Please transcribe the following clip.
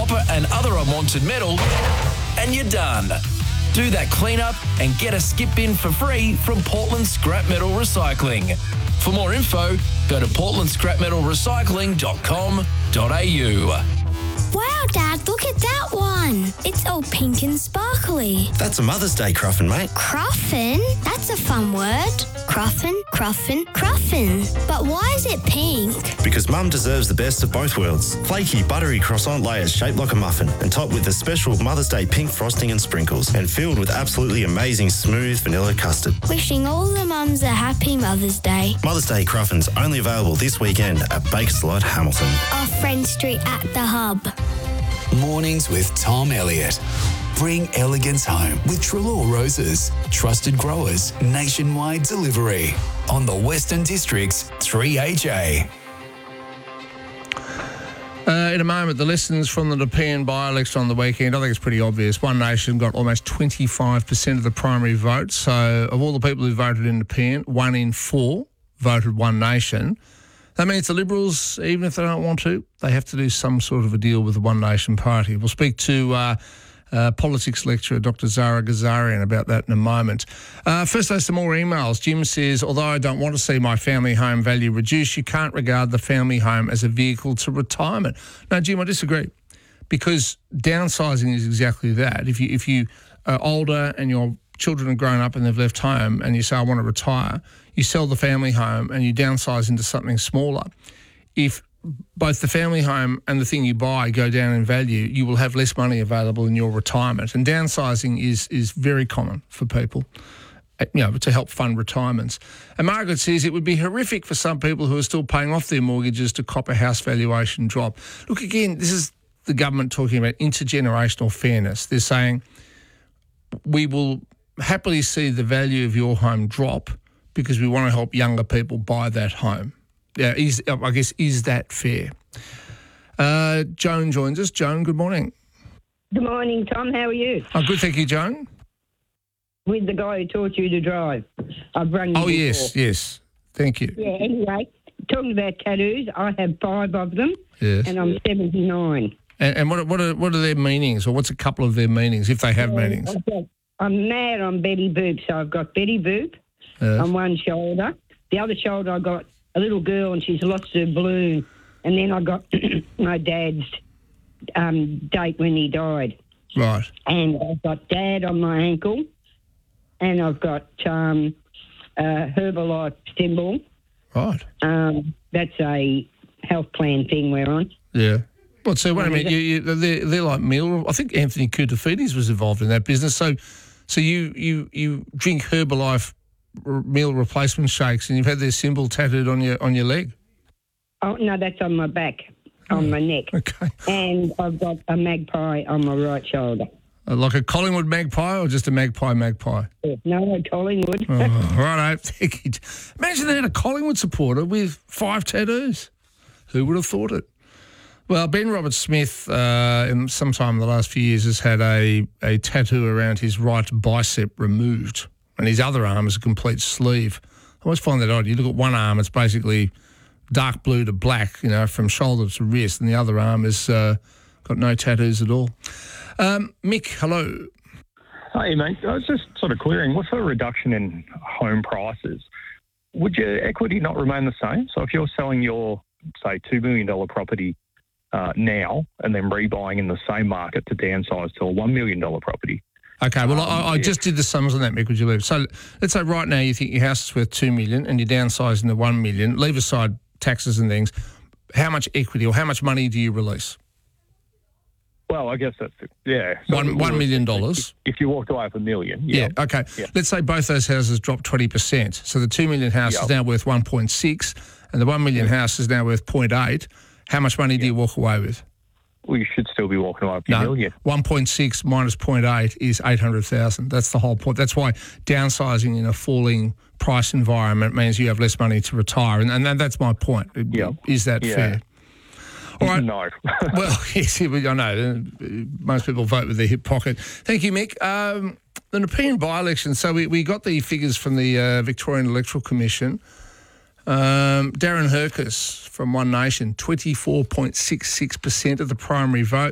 copper and other unwanted metal, and you're done. Do that cleanup and get a skip bin for free from Portland Scrap Metal Recycling. For more info, go to portlandscrapmetalrecycling.com.au. Wow, Dad, look at that one. It's all pink and sparkly. That's a Mother's Day cruffin, mate. Cruffin? That's a fun word. Cruffin, cruffin, cruffin. But why is it pink? Because Mum deserves the best of both worlds. Flaky, buttery croissant layers shaped like a muffin and topped with a special Mother's Day pink frosting and sprinkles and filled with absolutely amazing smooth vanilla custard. Wishing all the mums a happy Mother's Day. Mother's Day cruffins only available this weekend at Bakerslide, Hamilton. Off Friend Street at the Hub. Mornings with Tom Elliott. Bring elegance home with Trelaw Roses. Trusted growers, nationwide delivery. On the Western District's 3HA. In a moment, the lessons from the Nepean by-election on the weekend, I think it's pretty obvious. One Nation got almost 25% of the primary vote. So of all the people who voted in Nepean, 1 in 4 voted One Nation. That means the Liberals, even if they don't want to, they have to do some sort of a deal with the One Nation Party. We'll speak to politics lecturer Dr. Zara Ghazarian about that in a moment. First, there's some more emails. Jim says, although I don't want to see my family home value reduce, you can't regard the family home as a vehicle to retirement. No, Jim, I disagree, because downsizing is exactly that. If you are older and your children are grown up and they've left home and you say, I want to retire, you sell the family home and you downsize into something smaller. If both the family home and the thing you buy go down in value, you will have less money available in your retirement. And downsizing is very common for people, to help fund retirements. And Margaret says it would be horrific for some people who are still paying off their mortgages to cop a house valuation drop. Look, again, this is the government talking about intergenerational fairness. They're saying we will happily see the value of your home drop because we want to help younger people buy that home. Yeah, is that fair? Joan joins us. Joan, good morning. Good morning, Tom. How are you? Oh, good, thank you, Joan. With the guy who taught you to drive. I've run you before. Yes. Thank you. Yeah, anyway, talking about tattoos, I have 5 of them, yes. And I'm 79. And what are their meanings, or what's a couple of their meanings, if they have meanings? I'm mad on Betty Boop, so I've got Betty Boop on one shoulder. The other shoulder I got a little girl and she's lost her balloon. And then I got my dad's date when he died. Right. And I've got Dad on my ankle. And I've got Herbalife symbol. Right. That's a health plan thing we're on. Yeah. Well, so wait a minute. They're like meal. I think Anthony Koutafidis was involved in that business. So you drink Herbalife meal replacement shakes, and you've had their symbol tattooed on your leg. Oh no, that's on my back, on my neck. Okay. And I've got a magpie on my right shoulder. Like a Collingwood magpie, or just a magpie? No, Collingwood. Oh, righto. Thank you. Imagine they had a Collingwood supporter with 5 tattoos. Who would have thought it? Well, Ben Roberts-Smith, in sometime in the last few years, has had a tattoo around his right bicep removed, and his other arm is a complete sleeve. I always find that odd. You look at one arm, it's basically dark blue to black, from shoulder to wrist, and the other arm has got no tattoos at all. Mick, hello. Hey, mate. I was just sort of querying, what's the reduction in home prices? Would your equity not remain the same? So if you're selling your, say, $2 million property now and then rebuying in the same market to downsize to a $1 million property. Okay, well, I just did the sums on that, Mick, would you believe? So let's say right now you think your house is worth $2 million and you're downsizing to $1 million, leave aside taxes and things, how much equity or how much money do you release? Well, I guess that's, yeah. So $1 million. If you walked away with $1 million. Yeah, okay. Yeah. Let's say both those houses drop 20%. So the $2 million house is now worth 1.6 and the $1 million house is now worth 0.8. How much money do you walk away with? Well, you should still be walking away with $1 million. 1.6 minus 0.8 is 800,000. That's the whole point. That's why downsizing in a falling price environment means you have less money to retire. And that's my point. Is that fair? All right. No. Well, yes, I know. Most people vote with their hip pocket. Thank you, Mick. The Nepean by-election, so we got the figures from the Victorian Electoral Commission. Darren Hercus from One Nation, 24.66% of the primary vote.